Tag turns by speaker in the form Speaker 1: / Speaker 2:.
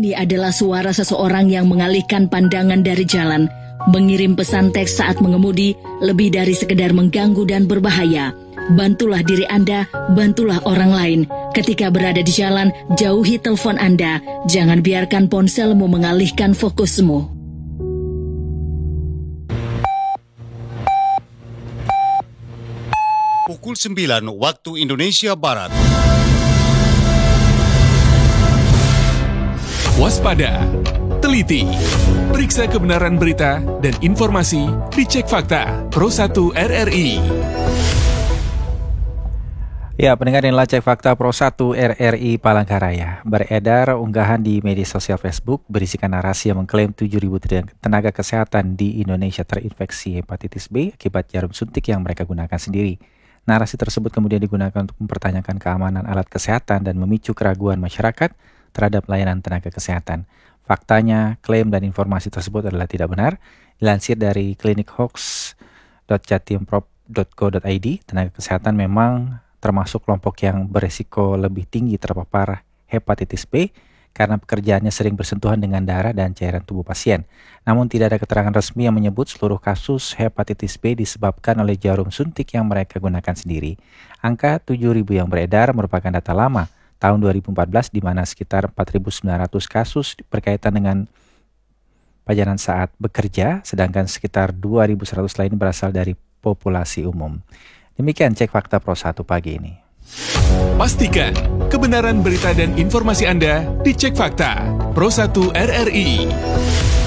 Speaker 1: Ini adalah suara seseorang yang mengalihkan pandangan dari jalan, mengirim pesan teks saat mengemudi, lebih dari sekedar mengganggu dan berbahaya. Bantulah diri Anda, bantulah orang lain. Ketika berada di jalan, jauhi telepon Anda. Jangan biarkan ponselmu mengalihkan fokusmu.
Speaker 2: Pukul 9 waktu Indonesia Barat.
Speaker 3: Waspada, teliti, periksa kebenaran berita dan informasi di Cek Fakta Pro 1 RRI.
Speaker 4: Ya, pendengar inilah Cek Fakta Pro 1 RRI Palangkaraya. Beredar unggahan di media sosial Facebook berisikan narasi yang mengklaim 7.000 tenaga kesehatan di Indonesia terinfeksi hepatitis B akibat jarum suntik yang mereka gunakan sendiri. Narasi tersebut kemudian digunakan untuk mempertanyakan keamanan alat kesehatan dan memicu keraguan masyarakat terhadap layanan tenaga kesehatan. Faktanya, klaim dan informasi tersebut adalah tidak benar. Dilansir dari klinikhoax.jatimprop.co.id, tenaga kesehatan memang termasuk kelompok yang beresiko lebih tinggi terpapar hepatitis B karena pekerjaannya sering bersentuhan dengan darah dan cairan tubuh pasien. Namun tidak ada keterangan resmi yang menyebut seluruh kasus hepatitis B disebabkan oleh jarum suntik yang mereka gunakan sendiri. Angka 7.000 yang beredar merupakan data lama, tahun 2014 di mana sekitar 4.900 kasus berkaitan dengan pajanan saat bekerja, sedangkan sekitar 2.100 lain berasal dari populasi umum. Demikian Cek Fakta Pro 1 pagi ini.
Speaker 3: Pastikan kebenaran berita dan informasi Anda di Cek Fakta Pro 1 RRI.